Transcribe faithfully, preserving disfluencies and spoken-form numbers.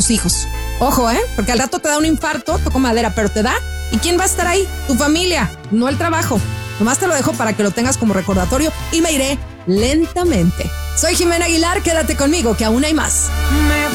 tus hijos. Ojo, ¿eh? Porque al rato te da un infarto, toco madera, pero te da. ¿Y quién va a estar ahí? Tu familia, no el trabajo. Nomás te lo dejo para que lo tengas como recordatorio y me iré lentamente. Soy Jimena Aguilar, quédate conmigo que aún hay más. Me